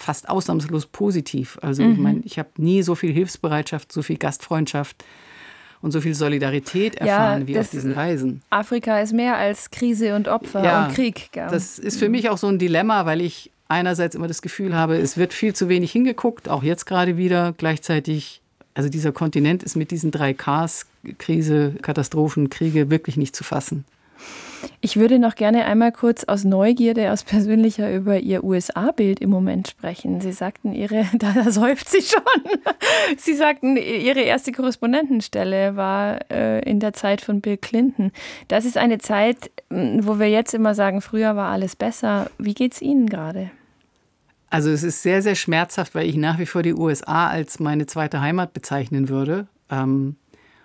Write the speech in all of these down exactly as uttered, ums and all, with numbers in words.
fast ausnahmslos positiv. Also Mhm. ich meine, ich habe nie so viel Hilfsbereitschaft, so viel Gastfreundschaft und so viel Solidarität erfahren Ja, wie das- auf diesen Reisen. Afrika ist mehr als Krise und Opfer Ja, und Krieg. Gell? Das ist für mich auch so ein Dilemma, weil ich einerseits immer das Gefühl habe, es wird viel zu wenig hingeguckt, auch jetzt gerade wieder. Gleichzeitig, also dieser Kontinent ist mit diesen drei Ks, Krise, Katastrophen, Kriege, wirklich nicht zu fassen. Ich würde noch gerne einmal kurz aus Neugierde, aus persönlicher über Ihr U S A-Bild im Moment sprechen. Sie sagten, Ihre, da säuft sie schon. Sie sagten, Ihre erste Korrespondentenstelle war äh, in der Zeit von Bill Clinton. Das ist eine Zeit, wo wir jetzt immer sagen, früher war alles besser. Wie geht's Ihnen gerade? Also es ist sehr, sehr schmerzhaft, weil ich nach wie vor die U S A als meine zweite Heimat bezeichnen würde. Ähm,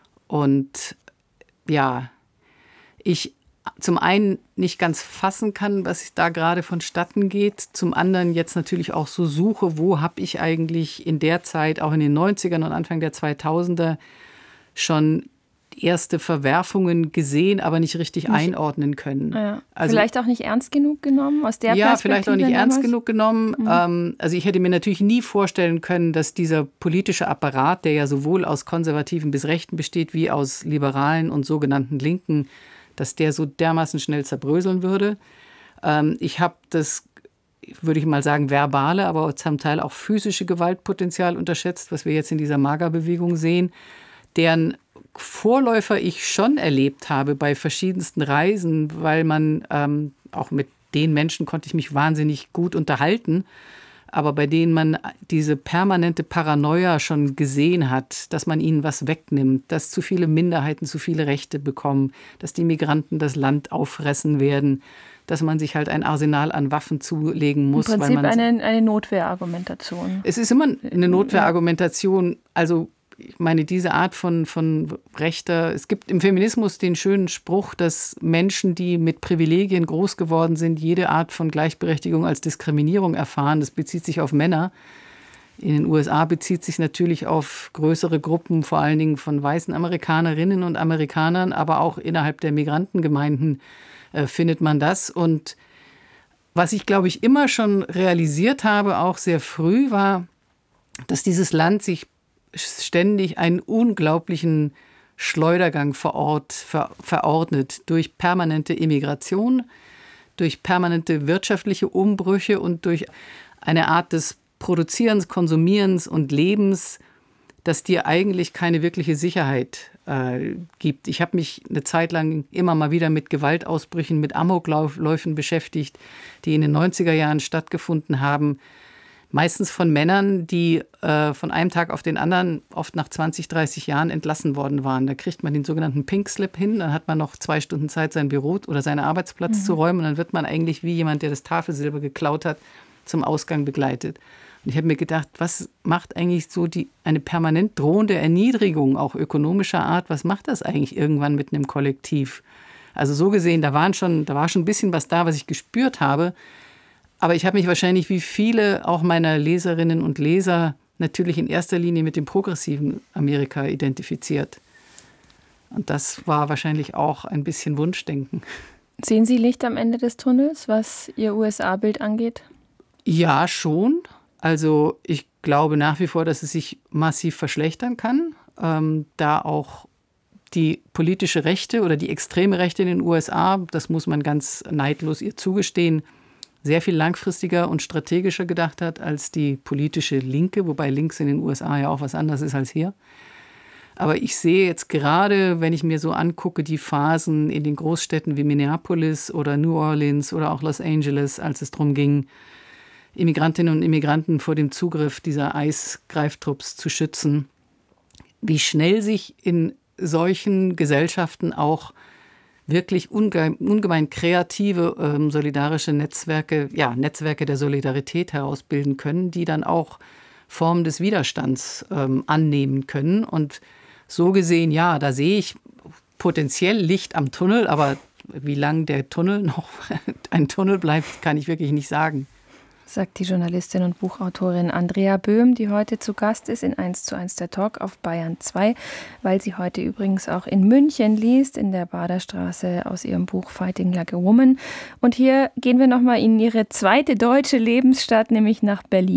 und ja, ich zum einen nicht ganz fassen kann, was da gerade vonstatten geht. Zum anderen jetzt natürlich auch so suche, wo habe ich eigentlich in der Zeit, auch in den neunzigern und Anfang der zweitausender, schon erste Verwerfungen gesehen, aber nicht richtig Nicht- einordnen können. Ja. Also- Vielleicht auch nicht ernst genug genommen aus der Ja, Perspektive vielleicht auch nicht ernst damals? genug genommen. Ähm, also ich hätte mir natürlich nie vorstellen können, dass dieser politische Apparat, der ja sowohl aus Konservativen bis Rechten besteht, wie aus Liberalen und sogenannten Linken, dass der so dermaßen schnell zerbröseln würde. Ähm, ich habe das, würde ich mal sagen, verbale, aber zum Teil auch physische Gewaltpotenzial unterschätzt, was wir jetzt in dieser MAGA-Bewegung sehen, deren Vorläufer ich schon erlebt habe bei verschiedensten Reisen, weil man ähm, auch mit den Menschen konnte ich mich wahnsinnig gut unterhalten, aber bei denen man diese permanente Paranoia schon gesehen hat, dass man ihnen was wegnimmt, dass zu viele Minderheiten zu viele Rechte bekommen, dass die Migranten das Land auffressen werden, dass man sich halt ein Arsenal an Waffen zulegen muss. Im weil Prinzip man eine, eine Notwehrargumentation. Es ist immer eine Notwehrargumentation. Also ich meine, diese Art von, von Rechter, es gibt im Feminismus den schönen Spruch, dass Menschen, die mit Privilegien groß geworden sind, jede Art von Gleichberechtigung als Diskriminierung erfahren. Das bezieht sich auf Männer. In den U S A bezieht sich natürlich auf größere Gruppen, vor allen Dingen von weißen Amerikanerinnen und Amerikanern, aber auch innerhalb der Migrantengemeinden äh, findet man das. Und was ich, glaube ich, immer schon realisiert habe, auch sehr früh, war, dass dieses Land sich ständig einen unglaublichen Schleudergang vor Ort ver- verordnet durch permanente Immigration, durch permanente wirtschaftliche Umbrüche und durch eine Art des Produzierens, Konsumierens und Lebens, das dir eigentlich keine wirkliche Sicherheit äh, gibt. Ich habe mich eine Zeit lang immer mal wieder mit Gewaltausbrüchen, mit Amokläufen beschäftigt, die in den neunziger Jahren stattgefunden haben. Meistens von Männern, die äh, von einem Tag auf den anderen, oft nach zwanzig, dreißig Jahren entlassen worden waren. Da kriegt man den sogenannten Pink Slip hin, dann hat man noch zwei Stunden Zeit, sein Büro oder seinen Arbeitsplatz mhm. zu räumen und dann wird man eigentlich wie jemand, der das Tafelsilber geklaut hat, zum Ausgang begleitet. Und ich habe mir gedacht, was macht eigentlich so die, eine permanent drohende Erniedrigung, auch ökonomischer Art, was macht das eigentlich irgendwann mit einem Kollektiv? Also so gesehen, da, waren schon, da war schon ein bisschen was da, was ich gespürt habe. Aber ich habe mich wahrscheinlich wie viele auch meiner Leserinnen und Leser natürlich in erster Linie mit dem progressiven Amerika identifiziert. Und das war wahrscheinlich auch ein bisschen Wunschdenken. Sehen Sie Licht am Ende des Tunnels, was Ihr U S A-Bild angeht? Ja, schon. Also ich glaube nach wie vor, dass es sich massiv verschlechtern kann, ähm, da auch die politische Rechte oder die extreme Rechte in den U S A, das muss man ganz neidlos ihr zugestehen, sehr viel langfristiger und strategischer gedacht hat als die politische Linke, wobei links in den U S A ja auch was anderes ist als hier. Aber ich sehe jetzt gerade, wenn ich mir so angucke, die Phasen in den Großstädten wie Minneapolis oder New Orleans oder auch Los Angeles, als es darum ging, Immigrantinnen und Immigranten vor dem Zugriff dieser Eisgreiftrupps zu schützen, wie schnell sich in solchen Gesellschaften auch wirklich unge- ungemein kreative, ähm, solidarische Netzwerke, ja, Netzwerke der Solidarität herausbilden können, die dann auch Formen des Widerstands ähm, annehmen können. Und so gesehen, ja, da sehe ich potenziell Licht am Tunnel, aber wie lang der Tunnel noch ein Tunnel bleibt, kann ich wirklich nicht sagen. Sagt die Journalistin und Buchautorin Andrea Böhm, die heute zu Gast ist in eins zu eins der Talk auf Bayern zwei, weil sie heute übrigens auch in München liest, in der Baderstraße, aus ihrem Buch Fighting Like a Woman. Und hier gehen wir nochmal in ihre zweite deutsche Lebensstadt, nämlich nach Berlin.